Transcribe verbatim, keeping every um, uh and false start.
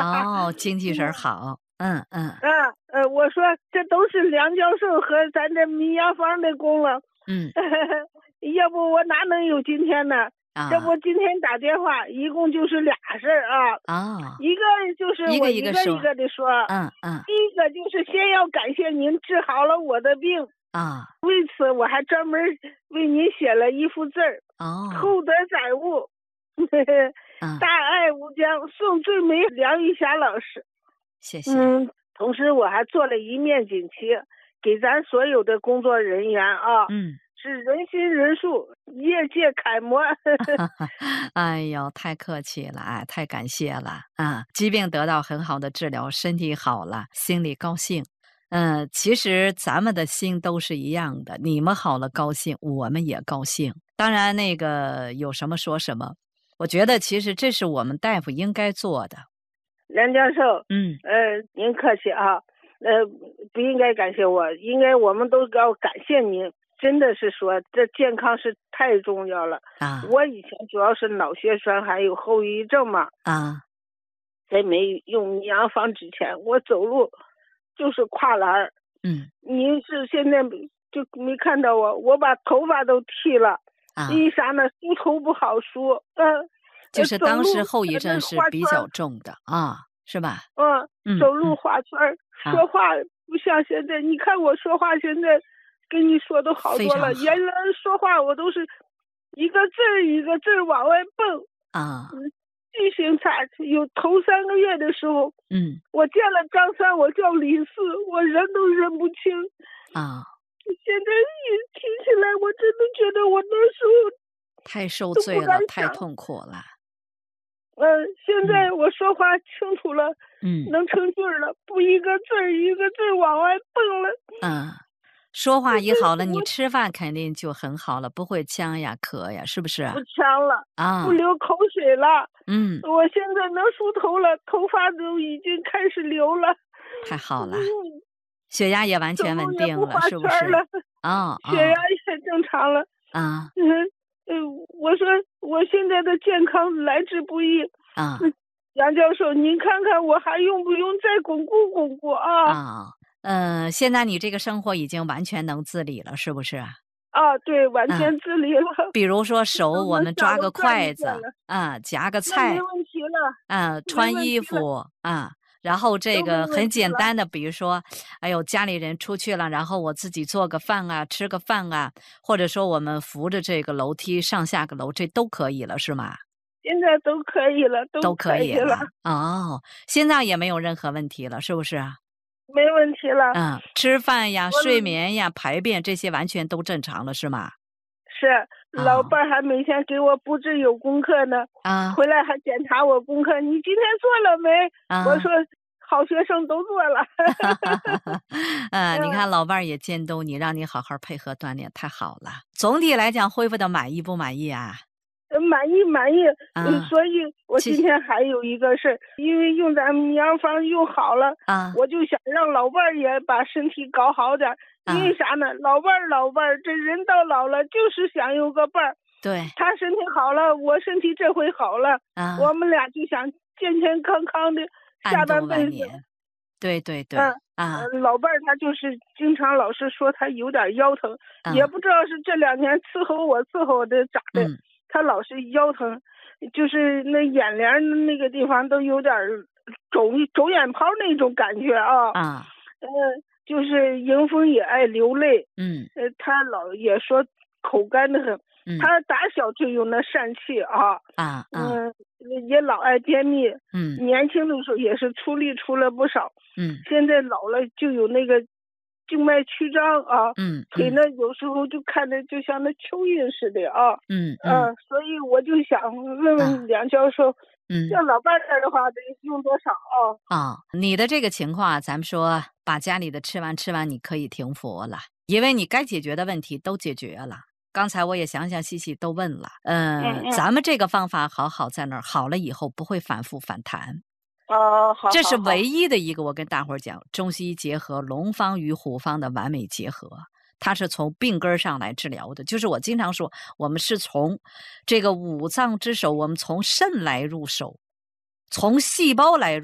哦，精气神好，嗯嗯。 啊，呃，我说这都是梁教授和咱这民养坊的功劳。 嗯。 要不我哪能有今天呢？ 啊。 这不今天打电话，一共就是俩事儿啊。 哦。 一个就是一我一个个一个说。 一个的说。 嗯嗯。 第一个就是先要感谢您治好了我的病。 啊。 为此我还专门为您写了一幅字儿。 哦。 厚德载物。 嗯。 大爱无疆，宋最美梁玉霞老师。 谢谢。 嗯，同时我还做了一面锦旗，给咱所有的工作人员啊。 嗯。 是人心人术，业界楷模。 哎呦，太客气了，哎，太感谢了啊！疾病得到很好的治疗，身体好了，心里高兴。嗯，其实咱们的心都是一样的，你们好了高兴，我们也高兴。当然，那个有什么说什么，我觉得其实这是我们大夫应该做的。 梁教授， 嗯， 呃，您客气啊，呃，不应该感谢我，应该我们都要感谢您。真的是说，这健康是太重要了啊！ 我以前主要是脑血栓还有后遗症嘛啊， 在没用民养坊之前，我走路就是跨栏。 嗯， 您是现在就没看到我，我把头发都剃了， 啊， 为啥呢？梳头不好梳，嗯、呃， 就是当时后遗症是比较重的啊，是吧？ 嗯，走路画圈、嗯、说话不像现在。啊、你看我说话现在。跟你说都好多了，原来说话我都是一个字儿一个字儿往外蹦啊。 记性差，有头三个月的时候， 嗯， 我见了张三，我叫李四，我人都认不清啊。 现在一提起来，我真的觉得我那时候太受罪了，太痛苦了。 嗯、呃，现在我说话清楚了， 嗯， 能成句了，不一个字儿一个字儿往外蹦了。 嗯。说话也好了，你吃饭肯定就很好了，不会呛呀咳呀，是不是？ 不呛了啊， 不流口水了。 嗯， 我现在能梳头了，头发都已经开始流了。 太好了，嗯、血压也完全稳定了，是不是？啊、哦， 血压也正常了。 啊， 嗯嗯，我说我现在的健康来之不易啊。 杨教授，您看看我还用不用再巩固巩固啊？ 啊。嗯，现在你这个生活已经完全能自理了，是不是？ 啊，对，完全自理了。 嗯、比如说手，我们抓个筷子，啊、嗯，夹个菜， 没问题了。 啊、嗯，穿衣服，啊、嗯，然后这个很简单的，比如说，哎呦，家里人出去了，然后我自己做个饭啊，吃个饭啊，或者说我们扶着这个楼梯上下个楼，这都可以了，是吗？ 现在都可以了，都可以了。 哦，现在也没有任何问题了，是不是？ 没问题了。 嗯，吃饭呀、睡眠呀、排便这些完全都正常了，是吗？ 是，老伴儿还每天给我布置有功课呢。 啊， 回来还检查我功课，你今天做了没？ 啊、 我说好学生都做了。 嗯，你看老伴儿也监督你，让你好好配合锻炼，太好了。总体来讲，恢复的满意不满意啊？ 满意满意、 啊嗯，所以我今天还有一个事儿，因为用咱们洋房用好了啊， 我就想让老伴儿也把身体搞好点、啊、因为啥呢？老伴儿老伴儿，这人到老了就是想有个伴儿。 对， 他身体好了，我身体这回好了， 啊， 我们俩就想健健康康的下半辈子。 对对对， 嗯啊， 老伴儿他就是经常老是说他有点腰疼、啊，也不知道是这两年伺候我伺候的咋的。 嗯， 他老是腰疼，就是那眼帘那个地方都有点肿肿眼泡那种感觉啊。 啊， 呃，就是迎风也爱流泪。 嗯， 呃，他老也说口干的很。 嗯， 他打小就有那疝气啊。 啊， 嗯、呃，也老爱便秘。 嗯， 年轻的时候也是出力出了不少。 嗯， 现在老了就有那个静脉曲张啊， 嗯， 腿呢有时候就看着就像那蚯蚓似的啊， 嗯嗯、呃，所以我就想问问梁教授， 嗯， 要老伴儿的话得用多少啊？ 啊、哦，你的这个情况，咱们说把家里的吃完吃完，你可以停服了，因为你该解决的问题都解决了。刚才我也详详细细都问了，呃、嗯嗯，咱们这个方法好好在那儿，好了以后不会反复反弹。 哦，好， 这是唯一的一个，我跟大伙儿讲，中西医结合，龙方与虎方的完美结合，它是从病根上来治疗的。就是我经常说，我们是从这个五脏之首，我们从肾来入手，从细胞来入手。